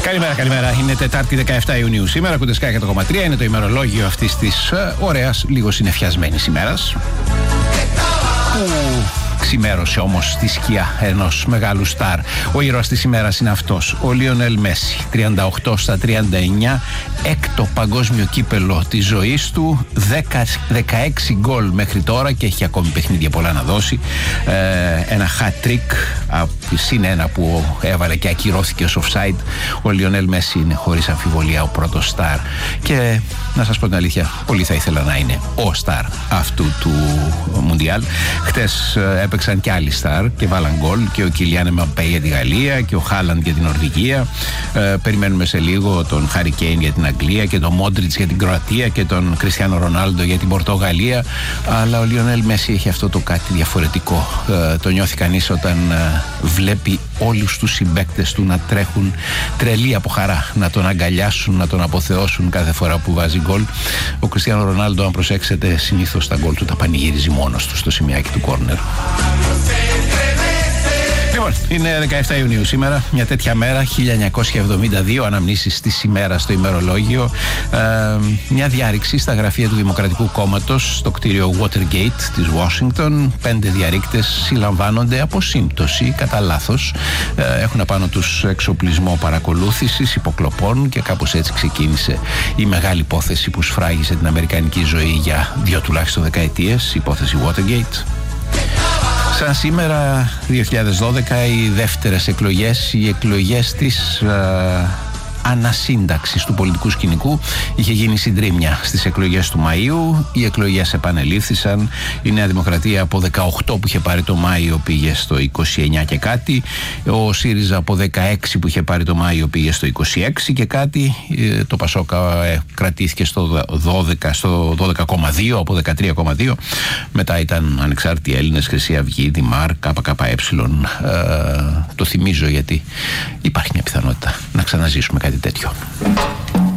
Καλημέρα. Είναι Τετάρτη 17 Ιουνίου σήμερα. Ακούτε Sky 100,3. Είναι το ημερολόγιο αυτής της ωραίας, λίγο συννεφιασμένης ημέρας. Ξημέρωσε όμως στη σκιά ενός μεγάλου στάρ. Ο ήρωας της ημέρας είναι αυτός, ο Λιονέλ Μέση. 38 στα 39, έκτο παγκόσμιο κύπελο της ζωής του, 16 γκολ μέχρι τώρα και έχει ακόμη παιχνίδια πολλά να δώσει. Ένα hat-trick, συν ένα που έβαλε και ακυρώθηκε ως offside. Ο Λιονέλ Μέση είναι χωρίς αμφιβολία ο πρώτος στάρ και να σας πω την αλήθεια, πολύ θα ήθελα να είναι ο στάρ αυτού του Μουντιάλ. Χτες έπαιξαν και άλλοι στάρ και βάλαν γκολ, και ο Κιλιάν Εμπαπέ για τη Γαλλία και ο Χάλαντ για την Νορβηγία. Περιμένουμε σε λίγο τον Χάρι Κέιν για την Αγγλία και τον Μόντριτς για την Κροατία και τον Κριστιάνο Ρονάλντο για την Πορτογαλία. Αλλά ο Λιονέλ Μέση έχει αυτό το κάτι διαφορετικό. Το νιώθει κανείς όταν βλέπει όλους τους συμπαίκτες του να τρέχουν τρελοί από χαρά, να τον αγκαλιάσουν, να τον αποθεώσουν κάθε φορά που βάζει γκολ. Ο Κριστιάνο Ρονάλντο, αν προσέξετε, συνήθως τα γκολ του τα πανηγυρίζει μόνος του στο σημειάκι του κόρνερ. Λοιπόν, είναι 17 Ιουνίου σήμερα, μια τέτοια μέρα, 1972, αναμνήσεις της ημέρας στο ημερολόγιο. Μια διάρρηξη στα γραφεία του Δημοκρατικού Κόμματος στο κτίριο Watergate της Washington. 5 διαρρήκτες συλλαμβάνονται από σύμπτωση, κατά λάθος. Έχουν απάνω τους εξοπλισμό παρακολούθησης, υποκλοπών, και κάπως έτσι ξεκίνησε η μεγάλη υπόθεση που σφράγισε την αμερικανική ζωή για 2 τουλάχιστον δεκαετίες, η υπόθεση Watergate. Σαν σήμερα, 2012, οι δεύτερες εκλογές, οι εκλογές της ανασύνταξης του πολιτικού σκηνικού. Είχε γίνει συντρίμμια στις εκλογές του Μαΐου. Οι εκλογές επανελήφθησαν. Η Νέα Δημοκρατία από 18 που είχε πάρει το Μάιο πήγε στο 29 και κάτι. Ο ΣΥΡΙΖΑ από 16 που είχε πάρει το Μάιο πήγε στο 26 και κάτι. Το ΠΑΣΟΚ κρατήθηκε στο 12,2 από 13,2. Μετά ήταν Ανεξάρτητοι Έλληνες, Χρυσή Αυγή, Δημάρ, ΚΚΕ. Το θυμίζω γιατί υπάρχει μια πιθανότητα να ξαναζήσουμε κάτι τέτοιο.